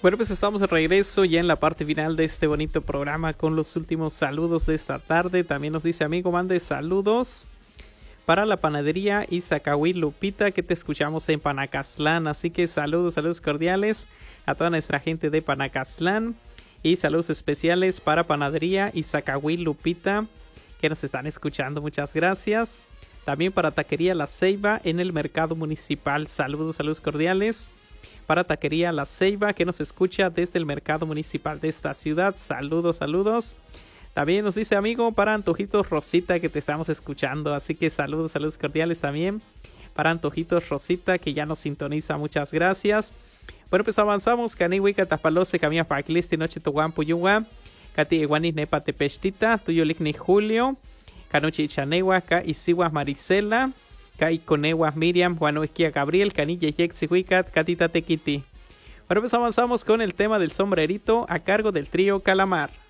Bueno, pues estamos de regreso ya en la parte final de este bonito programa con los últimos saludos de esta tarde. También nos dice amigo, mande saludos para la panadería Izacahuí Lupita, que te escuchamos en Panacastlán. Así que saludos cordiales a toda nuestra gente de Panacastlán. Y saludos especiales para panadería Izacahuí Lupita, que nos están escuchando. Muchas gracias. También para Taquería La Ceiba en el Mercado Municipal. Saludos cordiales para Taquería La Ceiba, que nos escucha desde el Mercado Municipal de esta ciudad. Saludos. También nos dice amigo para Antojitos Rosita, que te estamos escuchando. Así que saludos cordiales también para Antojitos Rosita, que ya nos sintoniza. Muchas gracias. Bueno, pues avanzamos. Canihui Catapalose, Camilla Paclisti, Noche Toguan Puyuwa, Cati Iguanis Nepa Tepestita, Tuyo Ligni Julio, Canuchi Chanewa, Ca Isiwa Marisela, Ca Iconewa Miriam, Juanoesquia Gabriel, Canilla Yexi Huicat, Catita Tequiti. Bueno, pues avanzamos con el tema del sombrerito a cargo del trío Calamar.